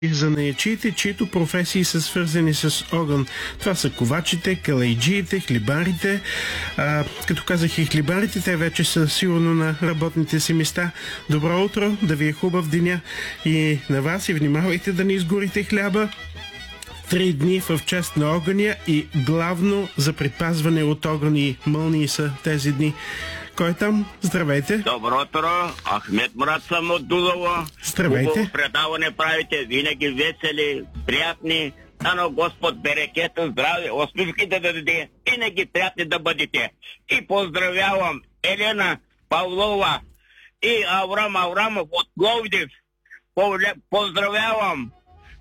занаятчиите, чието професии са свързани с огън. Това са ковачите, калайджиите, хлибарите. Като казах и хлибарите, те вече са сигурно на работните си места. Добро утро, да ви е хубав деня и на вас, и внимавайте да не изгорите хляба. 3 дни в чест на огъня и главно за предпазване от огъни мълнии са тези дни. Кой е там? Здравейте. Добро утро, Ахмед Мурат съм от Дулово. Здравейте. Хубаво предаване правите, винаги весели, приятни. Дано Господ берекето, здраве, усмивки да даде, винаги приятни да бъдете. И поздравявам Елена Павлова и Аврам Аврамов от Пловдив. Поздравявам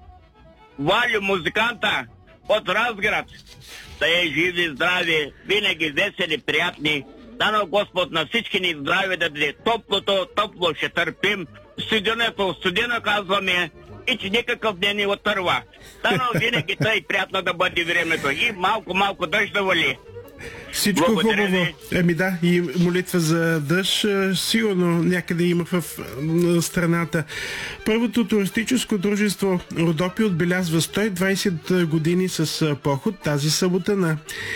Валю, музиканта от Разград. Да е живи, здрави, винаги весели, приятни. Дано Господ на всички ни здраве да даде. Топло ще търпим. Студено казваме и че никакъв не ни отърва. Дано винаги тъй приятно да бъде времето. И малко дъжд да вали. Всичко благодаря хубаво. Ви. Да, и молитва за дъжд сигурно някъде има в страната. Първото туристическо дружество Родопи отбелязва 120 години с поход. Тази събота на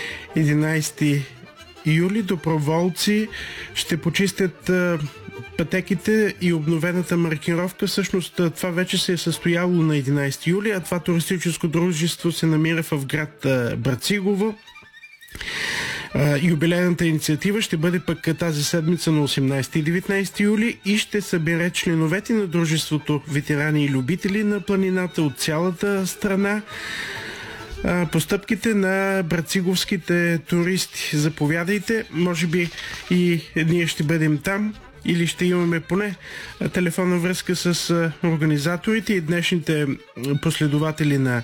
11 юли доброволци ще почистят пътеките и обновената маркировка. Всъщност това вече се е състояло на 11 юли, а това туристическо дружество се намира в град Брацигово. Юбилейната инициатива ще бъде пък тази седмица на 18 и 19 юли и ще събере членовете на дружеството, ветерани и любители на планината от цялата страна. Постъпките на брациговските туристи. Заповядайте, може би и ние ще бъдем там или ще имаме поне телефонна връзка с организаторите и днешните последователи на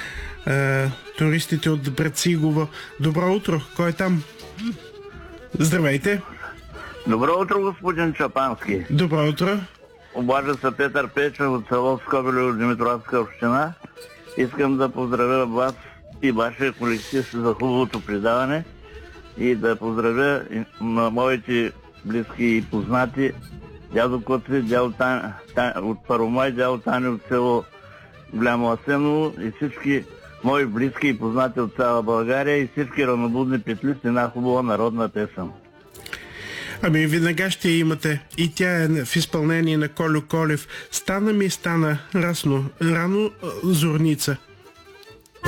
туристите от Брацигово. Добро утро, кой е там? Здравейте. Добро утро, господин Чапански. Добро утро. Обажда се Петър Печев от село Скобелево, Димитровска община. Искам да поздравя вас и вашия колектив за хубавото предаване и да поздравя на моите близки и познати дядо Котви, дядо от Паромай, дядо Тани от село Голямо Асеново и всички мои близки и познати от цяла България и всички равнодудни петли с една хубава народна песен. Ами веднага ще имате. И тя е в изпълнение на Колю Колев. Стана ми, стана рано зорница.